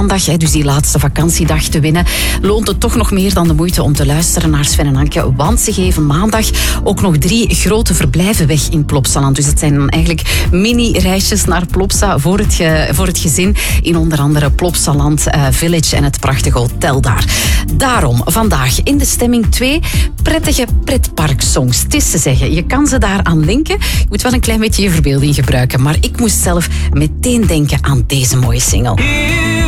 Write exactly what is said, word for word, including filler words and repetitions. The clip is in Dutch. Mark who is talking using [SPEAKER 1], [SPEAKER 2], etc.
[SPEAKER 1] maandag, hè, dus die laatste vakantiedag te winnen, loont het toch nog meer dan de moeite om te luisteren naar Sven en Anke, want ze geven maandag ook nog drie grote verblijven weg in Plopsaland. Dus dat zijn dan eigenlijk mini-reisjes naar Plopsa voor het, ge, voor het gezin in onder andere Plopsaland uh, Village en het prachtige hotel daar. Daarom vandaag in de stemming twee prettige pretparksongs. Het is te zeggen, je kan ze daaraan linken. Je moet wel een klein beetje je verbeelding gebruiken, maar ik moest zelf meteen denken aan deze mooie single.